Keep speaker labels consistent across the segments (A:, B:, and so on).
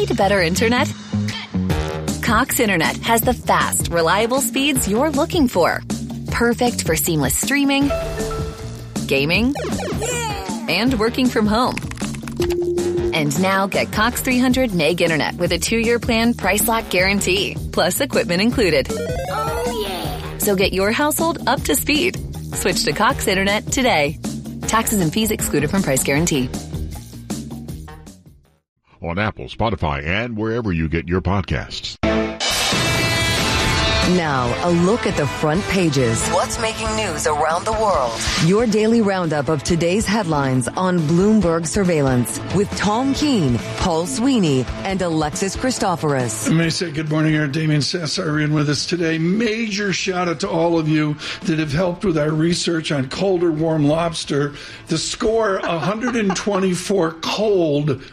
A: Need better internet? Cox Internet has the fast, reliable speeds you're looking for. Perfect for seamless streaming, gaming, and working from home. And now get Cox 300 meg internet with a 2-year plan price lock guarantee, plus equipment included.
B: Oh, yeah.
A: So get your household up to speed. Switch to Cox Internet today. Taxes and fees excluded from price guarantee.
C: On Apple, Spotify, and wherever you get your podcasts.
D: Now, a look at the front pages.
E: What's making news around the world?
D: Your daily roundup of today's headlines on Bloomberg Surveillance with Tom Keene, Paul Sweeney, and Alexis Christoforous.
F: I may say good morning here. Damien Sassar in with us today. Major shout out to all of you that have helped with our research on cold or warm lobster. The score, 124 cold,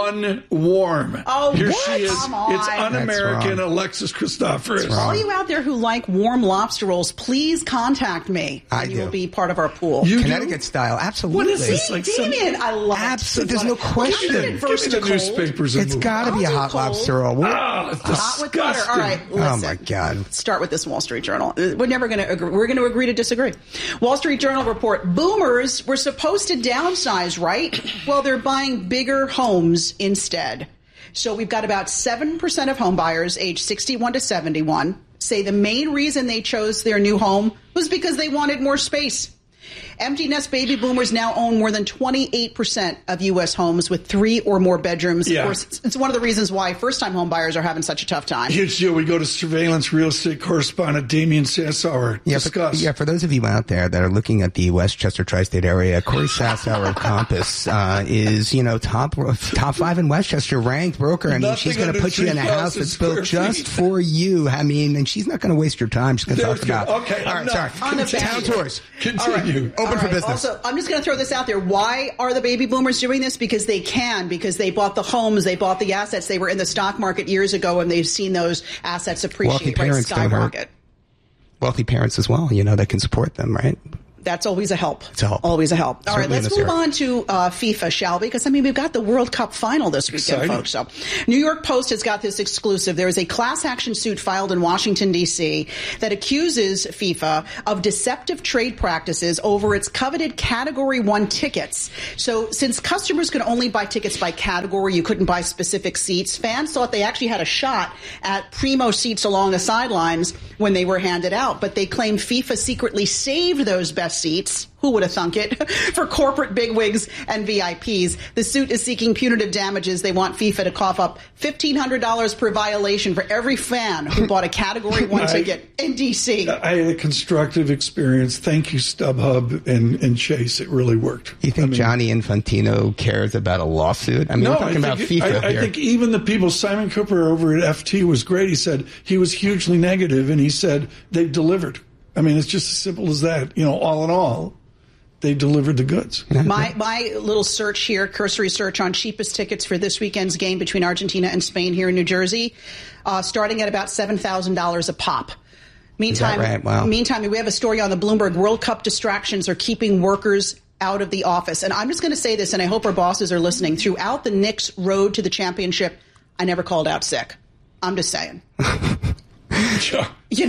F: 1 warm.
G: Oh,
F: here
G: what?
F: she is.
G: Come on.
F: It's un-American Alexis Christoforous.
G: All you out there who like warm lobster rolls, please contact me. You will be part of our pool.
H: Connecticut style, absolutely.
F: What is this?
G: Like Damien, I love it.
H: Absolutely, there's no question.
F: Give me the newspapers.
H: It's got to be a hot lobster roll.
G: Hot with butter. All right, listen.
H: Oh my God!
G: Start with this Wall Street Journal. We're never going to agree. We're going to agree to disagree. Wall Street Journal report: boomers were supposed to downsize, right? Well, they're buying bigger homes instead. So we've got about 7% of home buyers aged 61 to 71 say the main reason they chose their new home was because they wanted more space. Empty nest baby boomers now own more than 28% of U.S. homes with 3 or more bedrooms.
F: Yeah.
G: Of course, it's one of the reasons why first-time home buyers are having such a tough time.
F: Here's Joe. We go to surveillance real estate correspondent Damien Sassauer. Discuss.
H: For those of you out there that are looking at the Westchester tri-state area, Corey Sassauer of Compass is, top 5 in Westchester, ranked broker. I mean, she's going to put you in a house that's built just for you. I mean, and she's not going to waste your time. She's going to talk about.
F: Okay.
H: All right, sorry. Town tours.
F: Continue.
H: Open for business.
G: Also, I'm just going to throw this out there. Why are the baby boomers doing this? Because they can, because they bought the homes, they bought the assets. They were in the stock market years ago, and they've seen those assets appreciate, skyrocket.
H: Wealthy parents as well, that can support them, right?
G: That's always a help.
H: It's a help.
G: Always a help. All right, let's move on to FIFA, shall we? Because, we've got the World Cup final this weekend, folks. So, New York Post has got this exclusive. There is a class action suit filed in Washington, D.C. that accuses FIFA of deceptive trade practices over its coveted Category 1 tickets. So, since customers could only buy tickets by category, you couldn't buy specific seats, fans thought they actually had a shot at primo seats along the sidelines when they were handed out. But they claim FIFA secretly saved those best seats. Who would have thunk it? For corporate bigwigs and VIPs. The suit is seeking punitive damages. They want FIFA to cough up $1,500 per violation for every fan who bought a Category 1 ticket in D.C.
F: I had a constructive experience. Thank you, StubHub and Chase. It really worked.
H: You think Gianni Infantino cares about a lawsuit? We're talking about FIFA
F: I
H: here.
F: think even the people, Simon Cooper over at FT was great. He said he was hugely negative, and he said they delivered. It's just as simple as that. All in all, they delivered the goods.
G: My little search here, cursory search on cheapest tickets for this weekend's game between Argentina and Spain here in New Jersey, starting at about $7,000 a pop. Meantime,
H: right? Wow.
G: Meantime, we have a story on the Bloomberg. World Cup distractions are keeping workers out of the office. And I'm just going to say this, and I hope our bosses are listening. Throughout the Knicks' road to the championship, I never called out sick. I'm just saying.
F: Sure.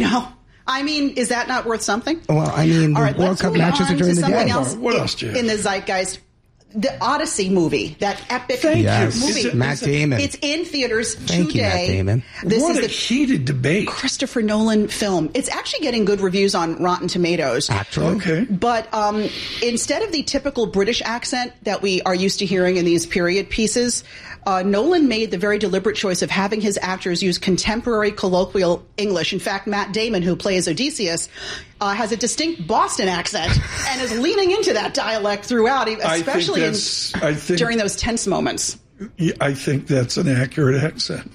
G: Is that not worth something?
H: Well, the World Cup matches are during the day.
F: What else, Jay?
G: In the zeitgeist? The Odyssey movie, that epic movie.
H: Matt Damon.
G: It's in theaters today.
H: Thank you, Matt Damon.
F: What a heated debate.
G: Christopher Nolan film. It's actually getting good reviews on Rotten Tomatoes.
H: Actually.
F: Okay.
G: But instead of the typical British accent that we are used to hearing in these period pieces, Nolan made the very deliberate choice of having his actors use contemporary colloquial English. In fact, Matt Damon, who plays Odysseus, has a distinct Boston accent and is leaning into that dialect throughout, especially during those tense moments.
F: I think that's an accurate accent.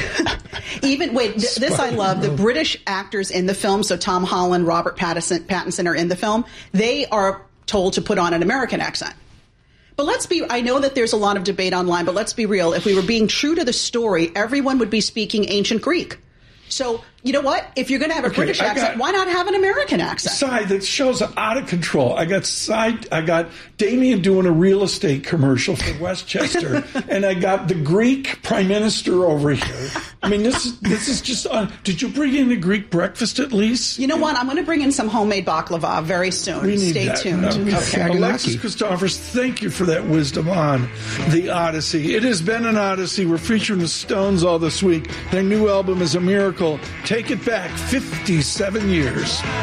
G: This I love. The British actors in the film, so Tom Holland, Robert Pattinson are in the film. They are told to put on an American accent. But I know that there's a lot of debate online, but let's be real. If we were being true to the story, everyone would be speaking ancient Greek. So You know what? If you're going to have a British accent, why not have an American accent?
F: That show's out of control. I got Damien doing a real estate commercial for Westchester, and I got the Greek prime minister over here. I mean, this is just. Did you bring in the Greek breakfast at least?
G: You know what? I'm going to bring in some homemade baklava very soon. Stay tuned.
F: Okay. Alexis Christoforous, thank you for that wisdom on the Odyssey. It has been an Odyssey. We're featuring the Stones all this week. Their new album is a miracle. Take it back 57 years.